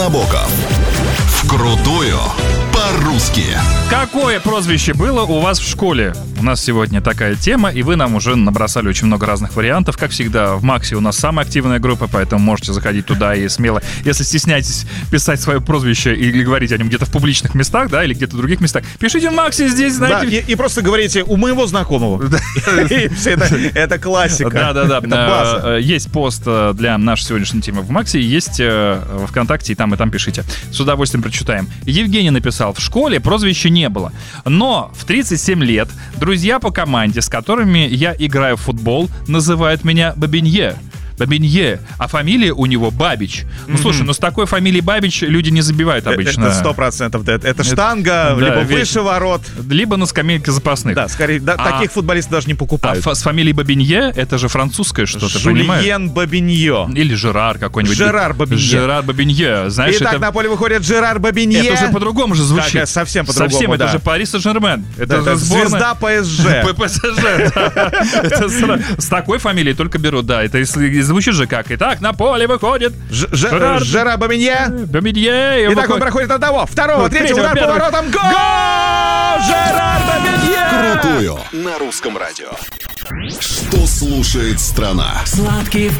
Набоков. Вкрутую по-русски. Какое прозвище было у вас в школе? У нас сегодня такая тема, и вы нам уже набросали очень много разных вариантов. Как всегда, в Максе у нас самая активная группа, поэтому можете заходить туда и смело, если стесняетесь писать свое прозвище или говорить о нем где-то в публичных местах, да, или где-то в других местах, пишите в Максе здесь, знаете. Да, и просто говорите «у моего знакомого». Это классика. Да. Есть пост для нашей сегодняшней темы в Максе, есть в ВКонтакте, и там пишите. С удовольствием прочитаем. Евгений написал: в школе прозвища не было, но в 37 лет друзья по команде, с которыми я играю в футбол, называют меня Бабинье, а фамилия у него Бабич. Ну, слушай, с такой фамилией Бабич люди не забивают обычно. Это 100%. Это штанга, либо выше ворот. Либо на скамейке запасных. Да, скорее, таких футболистов даже не покупают. А с фамилией Бабинье, это же французское что-то, понимаешь? Жюльен Бабинье. Или Жерар какой-нибудь. Жерар Бабинье. Знаешь, итак, на поле выходит Жерар Бабинье. Это уже по-другому же звучит. Так, совсем по-другому, совсем, это же Пари Сен-Жермен. Это звезда ПСЖ. ПСЖ, да. С такой фамилией только берут, да. Это звучит же как. Итак, на поле выходит Жерар Бабинье. Итак, он проходит одного, второго, третьего, удар по воротам. Гол! Жерар Бабинье! Крутую на русском радио. Что слушает страна? Сладкий